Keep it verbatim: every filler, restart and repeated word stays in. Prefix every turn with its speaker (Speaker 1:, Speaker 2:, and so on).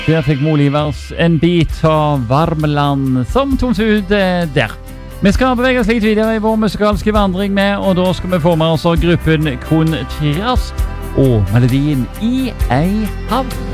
Speaker 1: Der fikk Molivers en bit av Varmeland som tons ut eh, der. Vi skal bevege oss litt videre i vår musikalske vandring med, og da skal vi få med oss gruppen Kontrast og melodien I ei havn.